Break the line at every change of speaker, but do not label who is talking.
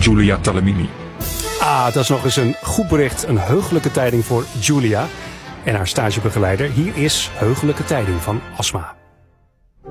Giulia Talamini.
Dat is nog eens een goed bericht. Een heugelijke tijding voor Giulia en haar stagebegeleider. Hier is heugelijke tijding van Asma.